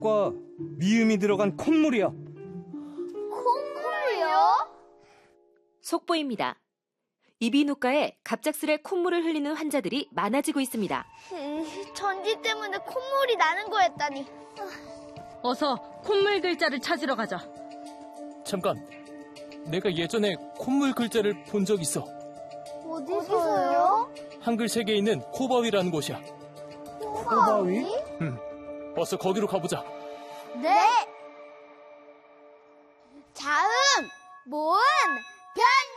과 미음이 들어간 콧물이야. 콧물이요? 속보입니다. 이비인후과에 갑작스레 콧물을 흘리는 환자들이 많아지고 있습니다. 전지 때문에 콧물이 나는 거였다니. 어서 콧물 글자를 찾으러 가자. 잠깐, 내가 예전에 콧물 글자를 본 적 있어. 어디서요? 한글 세계에 있는 코바위라는 곳이야. 코바위? 어서 거기로 가보자. 네. 자음, 모음, 변